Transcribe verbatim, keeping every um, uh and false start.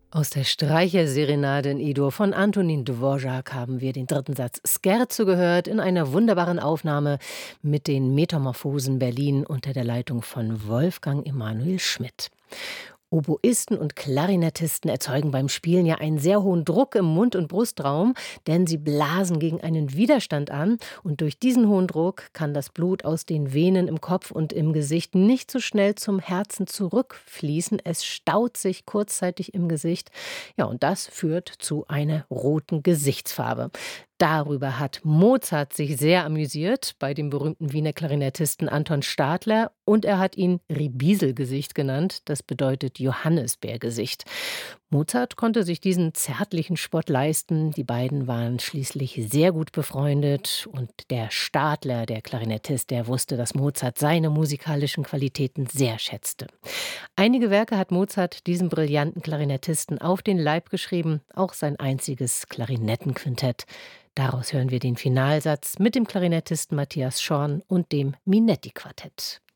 Aus der Streicherserenade in E-Dur von Antonin Dvorak haben wir den dritten Satz Scherzo gehört in einer wunderbaren Aufnahme mit den Metamorphosen Berlin unter der Leitung von Wolfgang Emanuel Schmidt. Oboisten und Klarinettisten erzeugen beim Spielen ja einen sehr hohen Druck im Mund- und Brustraum, denn sie blasen gegen einen Widerstand an und durch diesen hohen Druck kann das Blut aus den Venen im Kopf und im Gesicht nicht so schnell zum Herzen zurückfließen. Es staut sich kurzzeitig im Gesicht. Ja, und das führt zu einer roten Gesichtsfarbe. Darüber hat Mozart sich sehr amüsiert bei dem berühmten Wiener Klarinettisten Anton Stadler und er hat ihn Ribieselgesicht genannt, das bedeutet Johannisbeergesicht. Mozart konnte sich diesen zärtlichen Spott leisten, die beiden waren schließlich sehr gut befreundet und der Stadler, der Klarinettist, der wusste, dass Mozart seine musikalischen Qualitäten sehr schätzte. Einige Werke hat Mozart diesem brillanten Klarinettisten auf den Leib geschrieben, auch sein einziges Klarinettenquintett. Daraus hören wir den Finalsatz mit dem Klarinettisten Matthias Schorn und dem Minetti-Quartett.